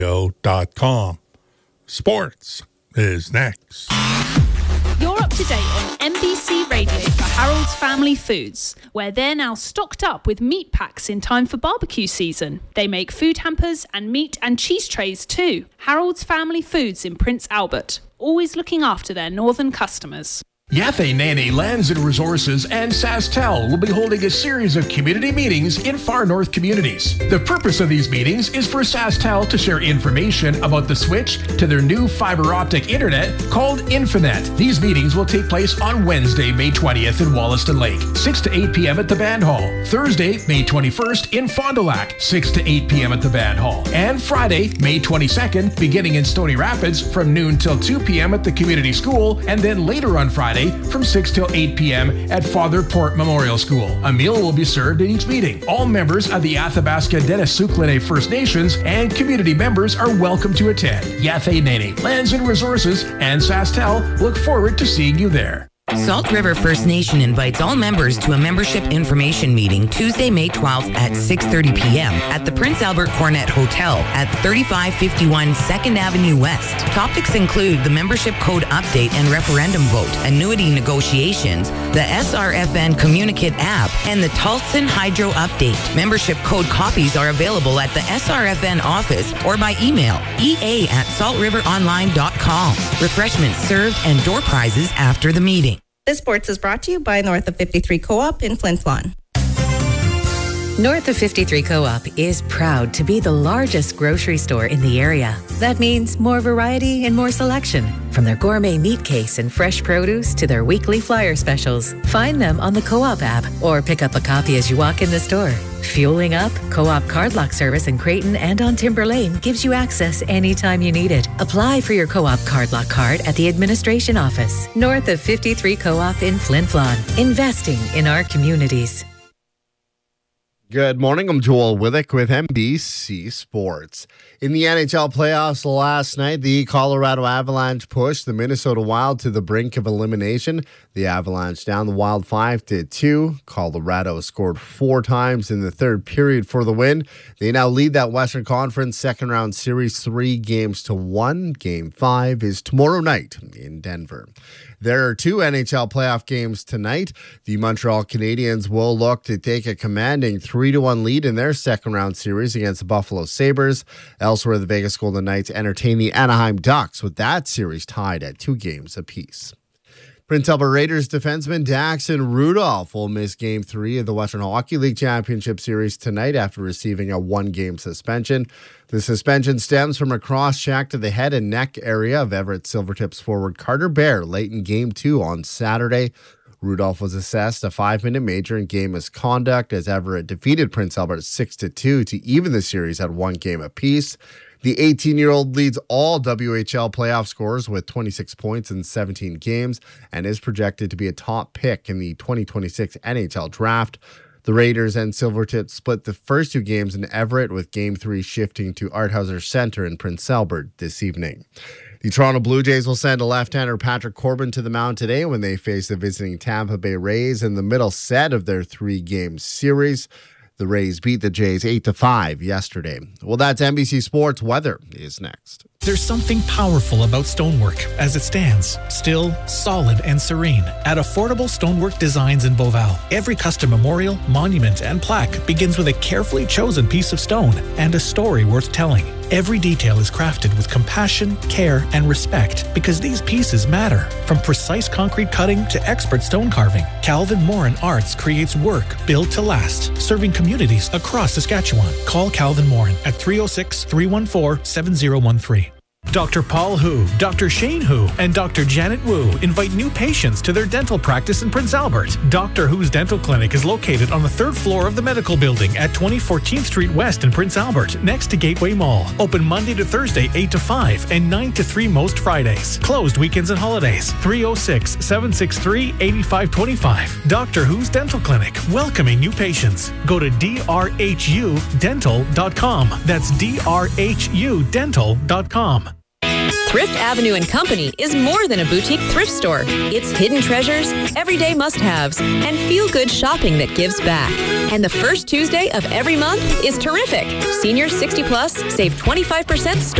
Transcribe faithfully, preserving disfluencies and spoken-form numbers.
dot com. Sports is next. You're up to date on N B C Radio for Harold's Family Foods, where they're now stocked up with meat packs in time for barbecue season. They make food hampers and meat and cheese trays too. Harold's Family Foods in Prince Albert, always looking after their northern customers. Yaffe Nene Lands and Resources and SaskTel will be holding a series of community meetings in far north communities. The purpose of these meetings is for SaskTel to share information about the switch to their new fiber optic internet called Infinet. These meetings will take place on Wednesday, May twentieth in Wollaston Lake, six to eight p.m. at the Band Hall. Thursday, May twenty-first in Fond du Lac, six to eight p.m. at the Band Hall. And Friday, May twenty-second, beginning in Stony Rapids from noon till two p.m. at the community school, and then later on Friday from six till eight p.m. at Father Port Memorial School. A meal will be served in each meeting. All members of the Athabasca Dennisukline First Nations and community members are welcome to attend. Yaffe Nene Lands and Resources and SaskTel look forward to seeing you there. Salt River First Nation invites all members to a membership information meeting Tuesday, May twelfth at six thirty p.m. at the Prince Albert Cornet Hotel at thirty-five fifty-one second Avenue West. Topics include the membership code update and referendum vote, annuity negotiations, the S R F N Communicate app, and the Tulsan Hydro update. Membership code copies are available at the S R F N office or by email e a at salt river online dot com. Refreshments served and door prizes after the meeting. This Sports is brought to you by North of fifty-three Co-op in Flin Flon. North of fifty-three Co-op is proud to be the largest grocery store in the area. That means more variety and more selection. From their gourmet meat case and fresh produce to their weekly flyer specials. Find them on the Co-op app or pick up a copy as you walk in the store. Fueling up? Co-op Card Lock service in Creighton and on Timber Lane gives you access anytime you need it. Apply for your Co-op Card Lock card at the administration office. North of fifty-three Co-op in Flin Flon. Investing in our communities. Good morning, I'm Joel Withick with N B C Sports. In the N H L playoffs last night, the Colorado Avalanche pushed the Minnesota Wild to the brink of elimination. The Avalanche down the Wild five to two. Colorado scored four times in the third period for the win. They now lead that Western Conference second round series three games to one. Game five is tomorrow night in Denver. There are two N H L playoff games tonight. The Montreal Canadiens will look to take a commanding three to one lead in their second round series against the Buffalo Sabres. Elsewhere, the Vegas Golden Knights entertain the Anaheim Ducks with that series tied at two games apiece. Prince Albert Raiders defenseman Daxon Rudolph will miss Game three of the Western Hockey League Championship Series tonight after receiving a one-game suspension. The suspension stems from a cross-check to the head and neck area of Everett Silvertips forward Carter Bear late in Game two on Saturday. Rudolph was assessed a five-minute major in game misconduct as Everett defeated Prince Albert six to two to even the series at one game apiece. The eighteen-year-old leads all W H L playoff scorers with twenty-six points in seventeen games and is projected to be a top pick in the twenty twenty-six N H L draft. The Raiders and Silvertips split the first two games in Everett, with Game three shifting to Arthauser Center in Prince Albert this evening. The Toronto Blue Jays will send a left-hander Patrick Corbin to the mound today when they face the visiting Tampa Bay Rays in the middle set of their three-game series. The Rays beat the Jays eight to five yesterday. Well, that's N B C Sports. Weather is next. There's something powerful about stonework as it stands, still, solid, and serene. At Affordable Stonework Designs in Beauval, every custom memorial, monument, and plaque begins with a carefully chosen piece of stone and a story worth telling. Every detail is crafted with compassion, care, and respect because these pieces matter. From precise concrete cutting to expert stone carving, Calvin Morin Arts creates work built to last, serving communities across Saskatchewan. Call Calvin Morin at three oh six, three one four, seven oh one three. Doctor Paul Hu, Doctor Shane Hu, and Doctor Janet Wu invite new patients to their dental practice in Prince Albert. Doctor Hu's dental clinic is located on the third floor of the medical building at twenty fourteenth Street West in Prince Albert, next to Gateway Mall. Open Monday to Thursday, eight to five, and nine to three most Fridays. Closed weekends and holidays. three oh six, seven six three, eight five two five. Doctor Hu's Dental Clinic, welcoming new patients. Go to d r h u dental dot com. That's d r h u dental dot com. Thrift Avenue and Company is more than a boutique thrift store. It's hidden treasures, everyday must-haves, and feel-good shopping that gives back. And the first Tuesday of every month is terrific. Seniors sixty plus save twenty-five percent